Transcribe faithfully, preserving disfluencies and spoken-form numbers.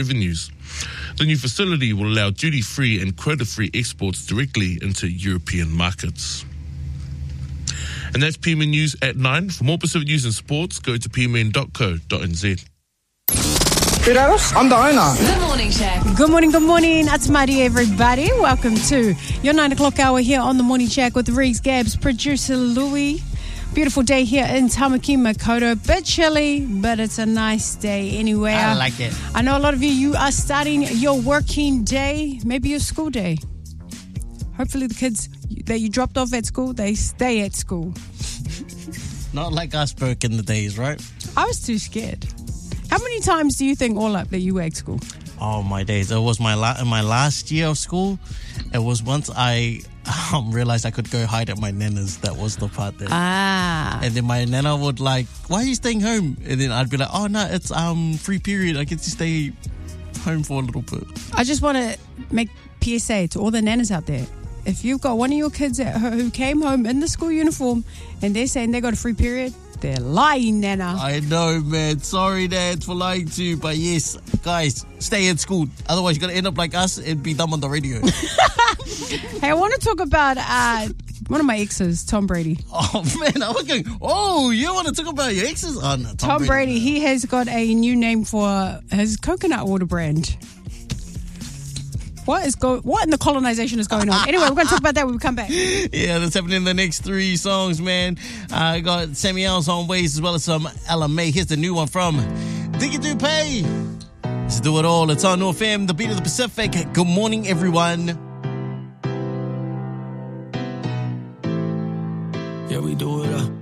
revenues. The new facility will allow duty-free and quota-free exports directly into European markets. And that's P M N News at nine. For more Pacific news and sports, go to p m n dot co dot n z. I'm the owner. The Morning Shack. Good morning, good morning. It's Mari, everybody. Welcome to your nine o'clock hour here on the Morning Shack with Riggs, Gabs, producer Louis. Beautiful day here in Tamaki Makaurau. Bit chilly, but it's a nice day anyway. I like it. I know a lot of you, you are starting your working day, maybe your school day. Hopefully the kids that you dropped off at school, they stay at school. Not like us back in the days, right? I was too scared. How many times do you think all up that you were at school? Oh, my days. It was my la- in my last year of school. It was once I um, realized I could go hide at my nana's. That was the part there. Ah. And then my nana would like, why are you staying home? And then I'd be like, oh, no, it's um free period. I get to stay home for a little bit. I just want to make P S A to all the nanas out there. If you've got one of your kids at home who came home in the school uniform and they're saying they got a free period, they're lying, Nana. I know, man. Sorry, Dad, for lying to you. But yes, guys, stay in school. Otherwise, you're going to end up like us and be dumb on the radio. Hey, I want to talk about uh, one of my exes, Tom Brady. Oh, man. I was going, oh, you want to talk about your exes? Oh, no, Tom, Tom Brady, Brady he has got a new name for his coconut water brand. What is go? What in the colonization is going on? Anyway, we're going to talk about that when we come back. Yeah, that's happening in the next three songs, man. I uh, got Sammy L's on Ways as well as some Ella May. Here's the new one from Diggy Dupay. Let's do it all. It's on North M, the beat of the Pacific. Good morning, everyone. Yeah, we do it. Uh.